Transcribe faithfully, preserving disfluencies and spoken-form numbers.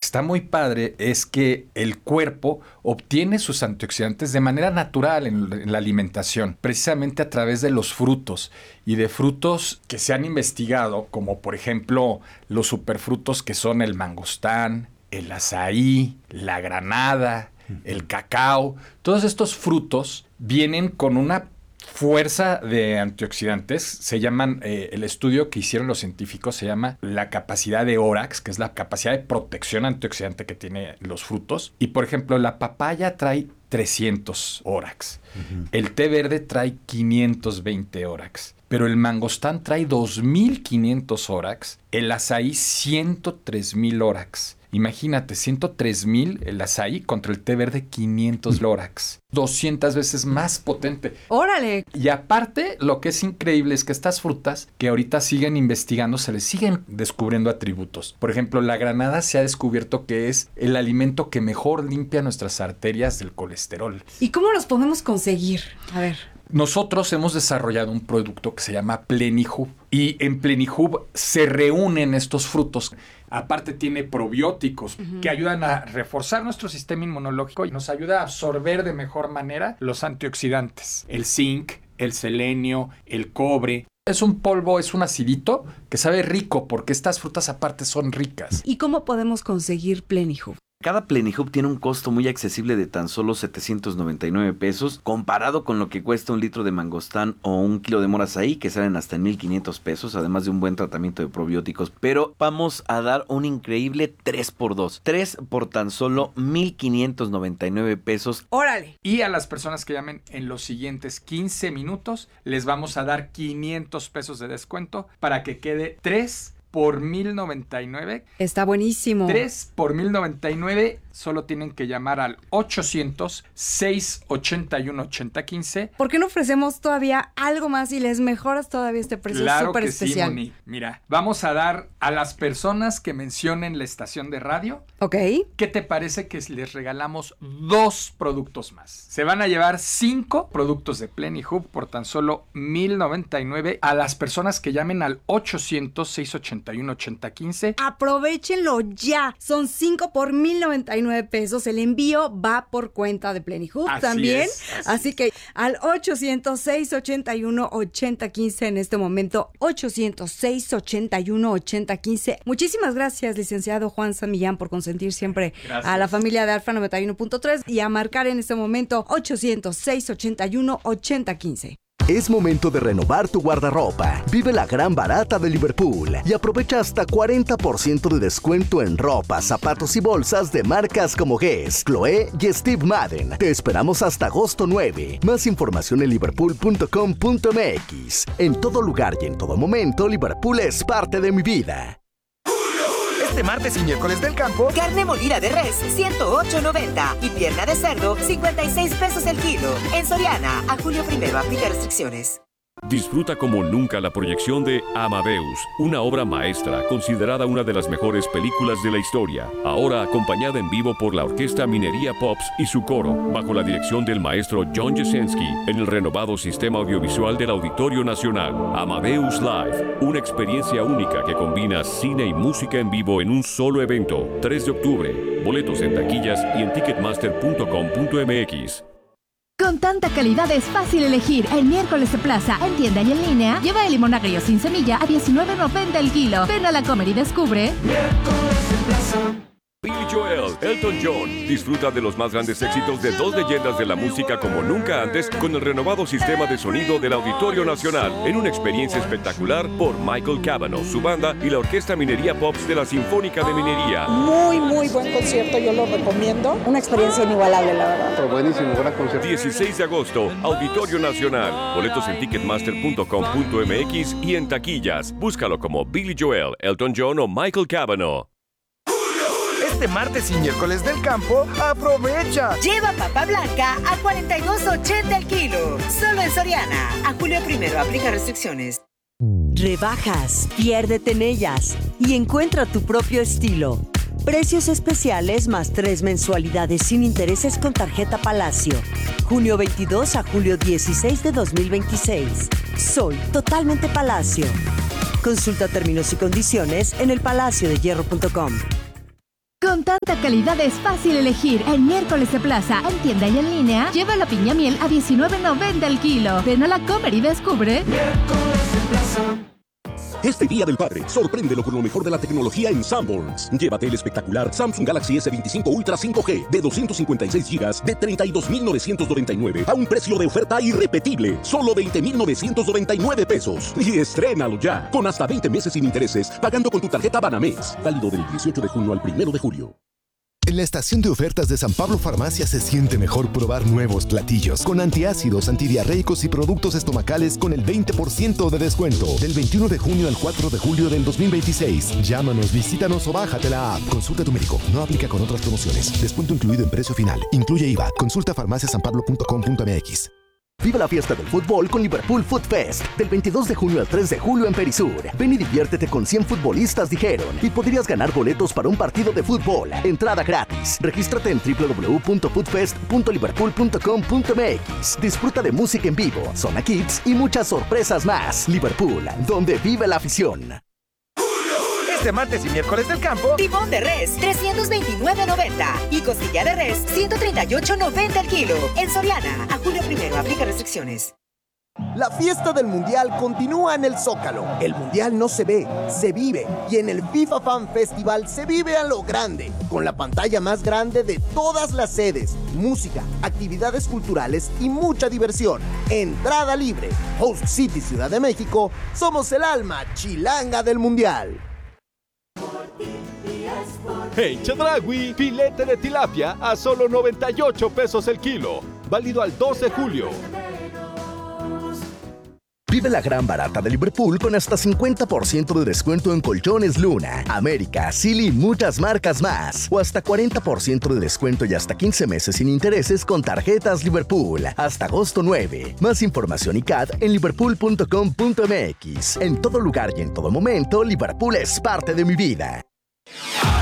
está muy padre es que el cuerpo obtiene sus antioxidantes de manera natural en, en la alimentación, precisamente a través de los frutos y de frutos que se han investigado, como por ejemplo los superfrutos que son el mangostán, el azaí, la granada, el cacao. Todos estos frutos vienen con una fuerza de antioxidantes. Se llaman, eh, el estudio que hicieron los científicos se llama la capacidad de Horax, que es la capacidad de protección antioxidante que tienen los frutos. Y por ejemplo, la papaya trae trescientos Horax. Uh-huh. El té verde trae quinientos veinte Horax. Pero el mangostán trae dos mil quinientos Horax. El azaí ciento tres mil Horax. Imagínate, ciento tres mil el azaí contra el té verde quinientos Horax. doscientas veces más potente. ¡Órale! Y aparte, lo que es increíble es que estas frutas que ahorita siguen investigando, se les siguen descubriendo atributos. Por ejemplo, la granada se ha descubierto que es el alimento que mejor limpia nuestras arterias del colesterol. ¿Y cómo los podemos conseguir? A ver. Nosotros hemos desarrollado un producto que se llama Plenihub y en Plenihub se reúnen estos frutos. Aparte tiene probióticos uh-huh. que ayudan a reforzar nuestro sistema inmunológico y nos ayuda a absorber de mejor manera los antioxidantes. El zinc, el selenio, el cobre. Es un polvo, es un acidito que sabe rico porque estas frutas aparte son ricas. ¿Y cómo podemos conseguir Plenihub? Cada Plenihub tiene un costo muy accesible de tan solo setecientos noventa y nueve pesos, comparado con lo que cuesta un litro de mangostán o un kilo de morazaí, que salen hasta en mil quinientos pesos, además de un buen tratamiento de probióticos. Pero vamos a dar un increíble tres por dos. tres por tan solo mil quinientos noventa y nueve pesos. ¡Órale! Y a las personas que llamen en los siguientes quince minutos, les vamos a dar quinientos pesos de descuento para que quede tres por mil noventa y nueve. Está buenísimo. tres por mil noventa y nueve. Solo tienen que llamar al ochocientos, seiscientos ochenta y uno, ochenta quince. ¿Por qué no ofrecemos todavía algo más y les mejoras todavía este precio claro súper que especial? Sí, Moni. Mira, vamos a dar a las personas que mencionen la estación de radio. Ok. ¿Qué te parece que les regalamos dos productos más? Se van a llevar cinco productos de Plenihub por tan solo mil noventa y nueve a las personas que llamen al ochocientos, seiscientos ochenta y uno, ochenta quince. Aprovechenlo ya. Son cinco por mil noventa y nueve pesos. El envío va por cuenta de Plenihub así también. Es, así, así que al ochocientos, seiscientos ochenta y uno, ochenta quince en este momento. ochocientos, seiscientos ochenta y uno, ochenta quince. Muchísimas gracias, licenciado Juan Samillán, por consentir siempre gracias. A la familia de Alfa noventa y uno punto tres y a marcar en este momento ochocientos, seiscientos ochenta y uno, ochenta quince. Es momento de renovar tu guardarropa. Vive la gran barata de Liverpool y aprovecha hasta cuarenta por ciento de descuento en ropa, zapatos y bolsas de marcas como Guess, Chloé y Steve Madden. Te esperamos hasta agosto nueve. Más información en liverpool punto com punto m x. En todo lugar y en todo momento, Liverpool es parte de mi vida. Este martes y miércoles del campo, carne molida de res, ciento ocho noventa y pierna de cerdo, cincuenta y seis pesos el kilo. En Soriana, a julio primero, aplica restricciones. Disfruta como nunca la proyección de Amadeus, una obra maestra considerada una de las mejores películas de la historia, ahora acompañada en vivo por la Orquesta Minería Pops y su coro, bajo la dirección del maestro John Jasinski, en el renovado sistema audiovisual del Auditorio Nacional. Amadeus Live, una experiencia única que combina cine y música en vivo en un solo evento. tres de octubre, boletos en taquillas y en ticketmaster punto com punto m x. Con tanta calidad es fácil elegir. El miércoles de plaza, en tienda y en línea, lleva el limón agrio sin semilla a diecinueve noventa el kilo. Ven a la Comer y descubre. Miércoles de plaza. Billy Joel, Elton John. Disfruta de los más grandes éxitos de dos leyendas de la música como nunca antes con el renovado sistema de sonido del Auditorio Nacional en una experiencia espectacular por Michael Cavanaugh, su banda y la Orquesta Minería Pops de la Sinfónica de Minería. Muy, muy buen concierto, yo lo recomiendo. Una experiencia inigualable, la verdad. Pero buenísimo, gran concierto. dieciséis de agosto, Auditorio Nacional. Boletos en ticketmaster punto com punto m x y en taquillas. Búscalo como Billy Joel, Elton John o Michael Cavanaugh. Este martes y miércoles del campo, aprovecha. Lleva papa blanca a cuarenta y dos ochenta el kilo. Solo en Soriana. A julio primero, aplica restricciones. Rebajas, piérdete en ellas y encuentra tu propio estilo. Precios especiales más tres mensualidades sin intereses con tarjeta Palacio. junio veintidós a julio dieciséis de dos mil veintiséis. Soy totalmente Palacio. Consulta términos y condiciones en el palacio de hierro punto com. Con tanta calidad es fácil elegir. En Miércoles de Plaza, en tienda y en línea, lleva la piña miel a diecinueve noventa el kilo. Ven a la Comer y descubre. Miércoles de Plaza. Este Día del Padre, sorpréndelo con lo mejor de la tecnología en Sanborns. Llévate el espectacular Samsung Galaxy S veinticinco Ultra cinco G de doscientos cincuenta y seis gigas de treinta y dos mil novecientos noventa y nueve a un precio de oferta irrepetible, solo veinte mil novecientos noventa y nueve pesos. Y estrénalo ya, con hasta veinte meses sin intereses, pagando con tu tarjeta Banamex. Válido del dieciocho de junio al primero de julio. En la estación de ofertas de San Pablo Farmacia se siente mejor probar nuevos platillos con antiácidos, antidiarreicos y productos estomacales con el veinte por ciento de descuento. Del veintiuno de junio al cuatro de julio del dos mil veintiséis. Llámanos, visítanos o bájate la app. Consulta a tu médico. No aplica con otras promociones. Descuento incluido en precio final. Incluye I V A. Consulta farmacia san pablo punto com punto m x. Viva la fiesta del fútbol con Liverpool Food Fest. Del veintidós de junio al tres de julio en Perisur. Ven y diviértete con cien futbolistas, dijeron. Y podrías ganar boletos para un partido de fútbol. Entrada gratis. Regístrate en w w w punto foodfest punto liverpool punto com punto m x. Disfruta de música en vivo, zona kids y muchas sorpresas más. Liverpool, donde vive la afición. Este martes y miércoles del campo, timón de res, trescientos veintinueve noventa y costilla de res, ciento treinta y ocho noventa el kilo. En Soriana, a julio primero, aplica restricciones. La fiesta del Mundial continúa en el Zócalo. El Mundial no se ve, se vive. Y en el FIFA Fan Festival se vive a lo grande, con la pantalla más grande de todas las sedes, música, actividades culturales y mucha diversión. Entrada libre. Host City Ciudad de México, somos el alma chilanga del Mundial. En Chedraui, filete de tilapia a solo noventa y ocho pesos el kilo. Válido al dos de julio. Vive la gran barata de Liverpool con hasta cincuenta por ciento de descuento en colchones Luna, América, Silly y muchas marcas más. O hasta cuarenta por ciento de descuento y hasta quince meses sin intereses con tarjetas Liverpool. Hasta agosto nueve. Más información y C A D en liverpool punto com punto m x. En todo lugar y en todo momento, Liverpool es parte de mi vida.